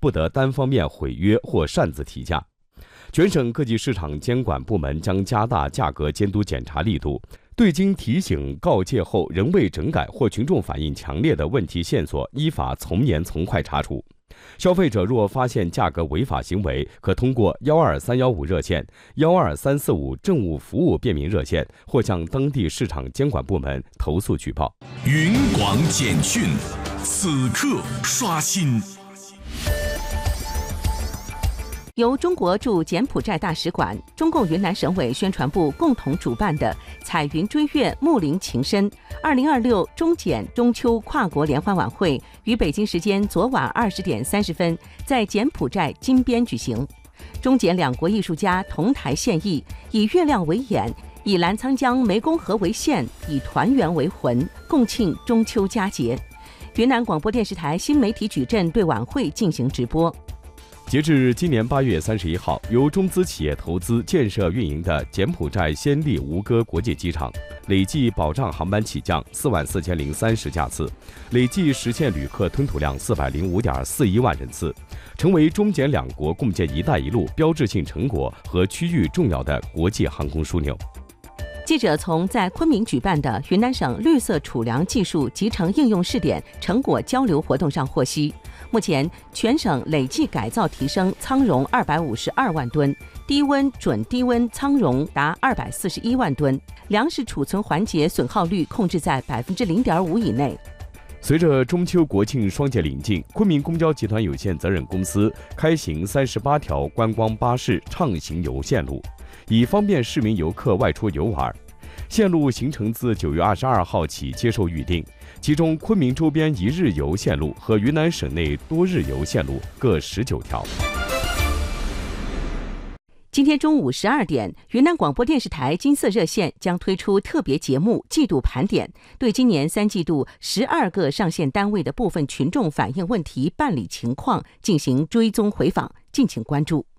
不得单方面毁约或擅自提价。全省各级市场监管部门将加大价格监督检查力度，对经提醒告诫后仍未整改或群众反映强烈的问题线索，依法从严从快查处。消费者若发现价格违法行为，可通过12315热线、12345政务服务便民热线，或向当地市场监管部门投诉举报。 云广简讯，此刻刷新。 由中国驻柬埔寨大使馆、中共云南省委宣传部共同主办的彩云追月睦邻情深2026中柬中秋跨国联欢晚会于北京时间昨晚20点30分在柬埔寨金边举行。中柬两国艺术家同台献艺，以月亮为眼，以澜沧江湄公河为线，以团圆为魂，共庆中秋佳节。云南广播电视台新媒体矩阵对晚会进行直播。 截至今年8月31号，由中资企业投资建设运营的柬埔寨暹粒吴哥国际机场，累计保障航班起降44030架次，累计实现旅客吞吐量405.41万人次，成为中柬两国共建“一带一路”标志性成果和区域重要的国际航空枢纽。 记者从在昆明举办的云南省绿色储粮技术集成应用试点成果交流活动上获悉，目前全省累计改造提升仓容252万吨，低温、准低温仓容达241万吨，粮食储存环节损耗率控制在0.5%以内。 随着中秋国庆双节临近，昆明公交集团有限责任公司开行38条观光巴士畅行游线路，以方便市民游客外出游玩。线路行程自9月22号起接受预订，其中昆明周边一日游线路和云南省内多日游线路各19条。 今天中午12点，云南广播电视台金色热线将推出特别节目季度盘点，对今年3季度12个上线单位的部分群众反映问题办理情况进行追踪回访，敬请关注。